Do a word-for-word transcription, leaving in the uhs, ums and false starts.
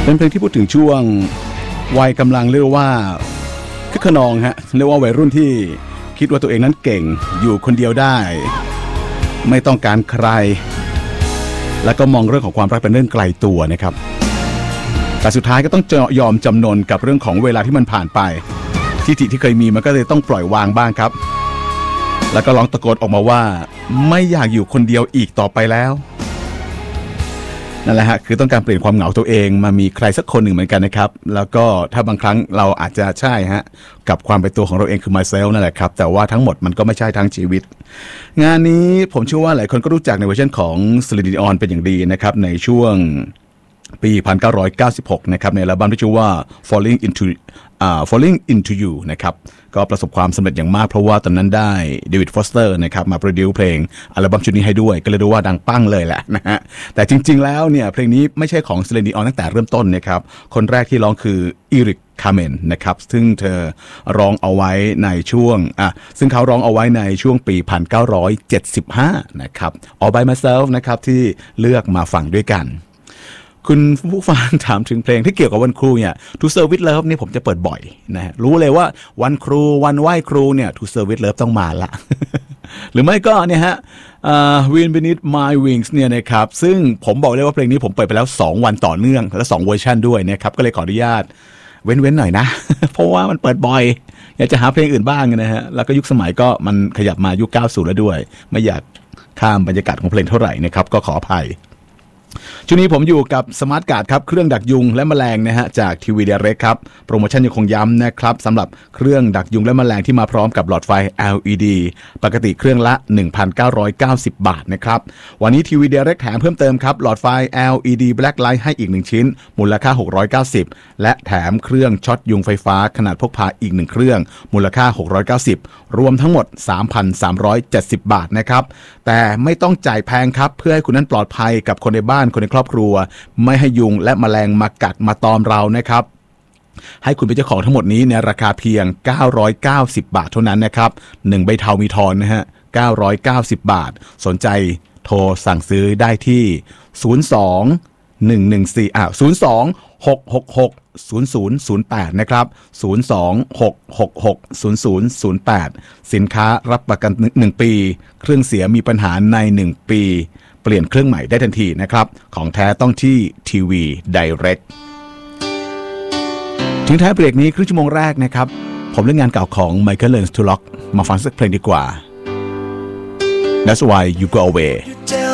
เป็นเพลงที่พูดถึงช่วงวัยกำลังเรียกว่าคึกขนองฮะเรียกว่าวัยรุ่นที่คิดว่าตัวเองนั้นเก่งอยู่คนเดียวได้ไม่ต้องการใครแล้วก็มองเรื่องของความรักเป็นเรื่องไกลตัวนะครับแต่สุดท้ายก็ต้องยอมจำนนกับเรื่องของเวลาที่มันผ่านไปทิฐิที่เคยมีมันก็เลยต้องปล่อยวางบ้างครับแล้วก็ร้องตะโกนออกมาว่าไม่อยากอยู่คนเดียวอีกต่อไปแล้วนั่นแหละฮะคือต้องการเปลี่ยนความเหงาตัวเองมามีใครสักคนหนึ่งเหมือนกันนะครับแล้วก็ถ้าบางครั้งเราอาจจะใช่ฮะกับความเป็นตัวของเราเองคือ myself นั่นแหละครับแต่ว่าทั้งหมดมันก็ไม่ใช่ทั้งชีวิตงานนี้ผมเชื่อว่าหลายคนก็รู้จักในเวอร์ชันของ Celine Dion เป็นอย่างดีนะครับในช่วงปี หนึ่งพันเก้าร้อยเก้าสิบหก นะครับในอัลบั้มที่ชื่อว่า Falling into อ่า Falling into You นะครับก็ประสบความสำเร็จอย่างมากเพราะว่าตอนนั้นได้เดวิดฟอสเตอร์นะครับมาโปรดิวซ์เพลงอัลบั้มชุดนี้ให้ด้วยก็เลยรู้ว่าดังปั้งเลยแหละนะฮะแต่จริงๆแล้วเนี่ยเพลงนี้ไม่ใช่ของ Celine Dion ตั้งแต่เริ่มต้นนะครับคนแรกที่ร้องคืออีริกคาเมนนะครับซึ่งเธอร้องเอาไว้ในช่วงอ่ะซึ่งเขาร้องเอาไว้ในช่วงปี หนึ่งพันเก้าร้อยเจ็ดสิบห้า นะครับ All by myself นะครับที่เลือกมาฟังด้วยกันคุณผู้ฟังถามถึงเพลงที่เกี่ยวกับวันครูเนี่ย To Serve with Love นี่ผมจะเปิดบ่อยนะรู้เลยว่าวันครูวันไหว้ครูเนี่ย To Serve with Love ต้องมาละ หรือไม่ก็เนี่ยฮะ uh, Wind Beneath My Wings เนี่ยนะครับซึ่งผมบอกเลยว่าเพลงนี้ผมเปิดไปแล้วสองวันต่อเนื่องและสองเวอร์ชันด้วยนะครับก็เลยขออนุญาตเว้นๆหน่อยนะ เพราะว่ามันเปิดบ่อยอยากจะหาเพลงอื่นบ้างนะฮะแล้วก็ยุคสมัยก็มันขยับมายุคเก้าสิบแล้วด้วยไม่อยากข้ามบรรยากาศของเพลงเท่าไหร่นะครับก็ขออภัยช่วงนี้ผมอยู่กับสมาร์ทการ์ดครับเครื่องดักยุงและแมลงนะฮะจากทีวีเดเรกครับโปรโมชั่นยังคงย้ำนะครับสำหรับเครื่องดักยุงและแมลงที่มาพร้อมกับหลอดไฟ แอล อี ดี ปกติเครื่องละ หนึ่งพันเก้าร้อยเก้าสิบ บาทนะครับวันนี้ทีวีเดเรกแถมเพิ่มเติมครับหลอดไฟ แอล อี ดี Black Light ให้อีกหนึ่งชิ้นมูลค่าหกร้อยเก้าสิบและแถมเครื่องช็อตยุงไฟฟ้าขนาดพกพาอีกหนึ่งเครื่องมูลค่าหกร้อยเก้าสิบรวมทั้งหมด สามพันสามร้อยเจ็ดสิบ บาทนะครับแต่ไม่ต้องจ่ายแพงครับเพื่อให้คุณนั้นปลอดภัยกับคนในบ้านคนในครอบครัวไม่ให้ยุงและแมลงมากัดมาตอมเรานะครับให้คุณเป็นเจ้าของทั้งหมดนี้ในราคาเพียงเก้าร้อยเก้าสิบบาทเท่านั้นนะครับหนึ่งใบเทามีทอนนะฮะเก้าร้อยเก้าสิบบาทสนใจโทรสั่งซื้อได้ที่ศูนย์ สอง หนึ่ง หนึ่ง สี่อ่ะศูนย์ สอง หก หก หก ศูนย์ ศูนย์ ศูนย์ แปดนะครับศูนย์ สอง หก หก หก ศูนย์ ศูนย์ ศูนย์ แปดสินค้ารับประกันหนึ่งปีเครื่องเสียมีปัญหาในหนึ่งปีเปลี่ยนเครื่องใหม่ได้ทันทีนะครับของแท้ต้องที่ทีวี Direct ถึงท้ายเบรกนี้ครึ่งชั่วโมงแรกนะครับผมเล่นงานเก่าของ Michael Learns to Rock มาฟังสักเพลงดีกว่า That's why you go away